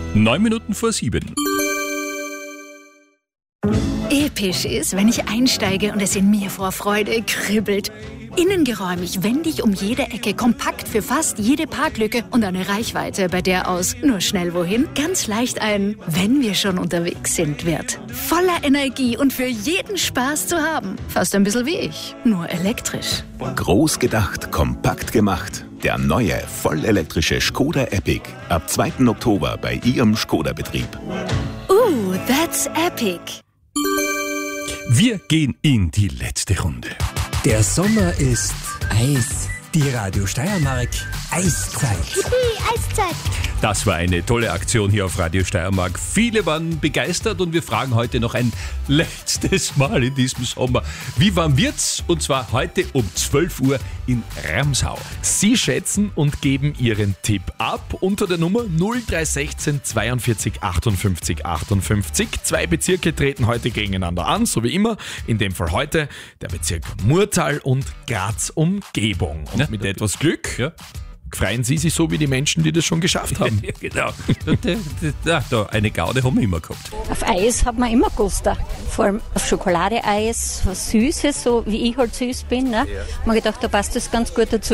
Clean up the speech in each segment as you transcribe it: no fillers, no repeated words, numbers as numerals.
7:09. Episch ist, wenn ich einsteige und es in mir vor Freude kribbelt. Innengeräumig, wendig um jede Ecke, kompakt für fast jede Parklücke und eine Reichweite, bei der aus nur schnell wohin ganz leicht ein "Wenn wir schon unterwegs sind" wird. Voller Energie und für jeden Spaß zu haben. Fast ein bisschen wie ich, nur elektrisch. Groß gedacht, kompakt gemacht. Der neue, vollelektrische Skoda Epic. Ab 2. Oktober bei Ihrem Skoda-Betrieb. That's epic. Wir gehen in die letzte Runde. Der Sommer ist Eis. Die Radio Steiermark Eiszeit. Eiszeit. Das war eine tolle Aktion hier auf Radio Steiermark. Viele waren begeistert und wir fragen heute noch ein letztes Mal in diesem Sommer. Wie warm wird's? Und zwar heute um 12 Uhr in Ramsau. Sie schätzen und geben Ihren Tipp ab unter der Nummer 0316 42 58 58. 2 Bezirke treten heute gegeneinander an, so wie immer. In dem Fall heute der Bezirk Murtal und Graz Umgebung. Und mit etwas Glück freuen Sie sich so wie die Menschen, die das schon geschafft haben. Ja, genau. Da, eine Gaude haben wir immer gehabt. Auf Eis hat man immer Guster. Vor allem auf Schokoladeeis, was Süßes, so wie ich halt süß bin. Ne? Ja. Man gedacht, da passt das ganz gut dazu.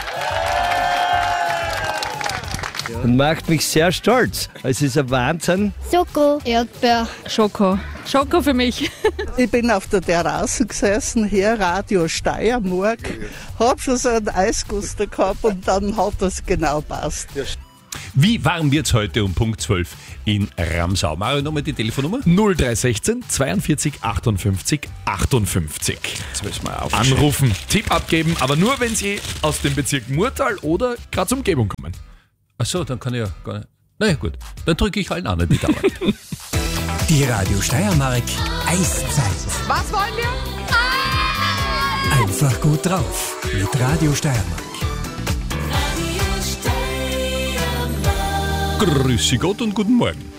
Und macht mich sehr stolz. Es ist ein Wahnsinn. Schoko. Erdbeer. Schoko. Schoko für mich. Ich bin auf der Terrasse gesessen, hier Radio Steiermark, hab schon so einen Eisguster gehabt und dann hat das genau passt. Wie warm wird's heute um Punkt 12 in Ramsau? Mario, nochmal die Telefonnummer? 0316 42 58 58. Jetzt müssen wir Anrufen, Tipp abgeben, aber nur, wenn Sie aus dem Bezirk Murtal oder Graz Umgebung kommen. Achso, dann kann ich ja gar nicht. Naja gut, dann drücke ich allen anderen die Daumen. Die Radio Steiermark Eiszeit. Was wollen wir? Einfach gut drauf mit Radio Steiermark. Grüßi Gott und guten Morgen.